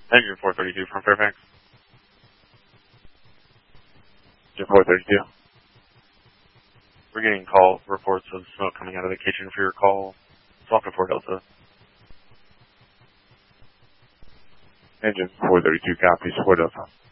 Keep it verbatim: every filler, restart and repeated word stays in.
Engine four thirty-two from Fairfax. Engine four thirty-two. We're getting call reports of smoke coming out of the kitchen for your call. Falcon four Delta. Engine four thirty-two copies, four Delta.